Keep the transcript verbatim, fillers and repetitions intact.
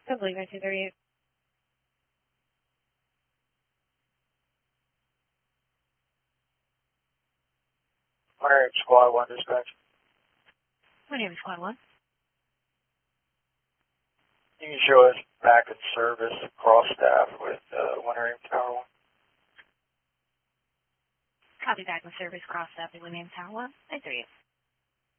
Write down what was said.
I believe I two thirty-eight. Alright, Squad one dispatch. My name is Squad one. You can show us back in service, cross staff with uh, Winter Aim Tower one. Copy back with service cross staff at William Tower one. I thirty-eight.